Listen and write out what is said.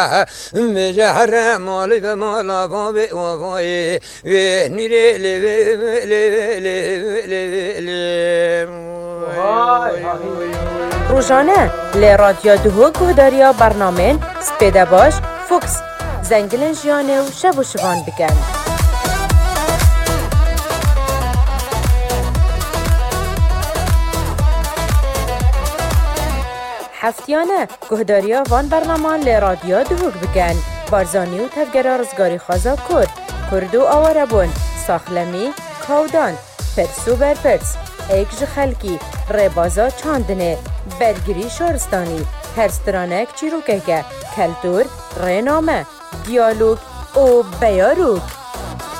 مجهر مالی و مالا با به وای نیره روزانه لی رادیو دهو گهداریا برنامه سپیده باش فوکس زنگلن جیانه و شب و شبان بکن هفتیانه گهداریا وان برنامه لی رادیو دهوک بکن بارزانی و تفگره رزگاری خوازا کرد و آواره بون ساخلمی کودان پرسو برپرس ایکج خلکی ریبازا چاندنه برگری شارستانی هرسترانک چیروکه کلتور رینامه دیالوگ و بیاروک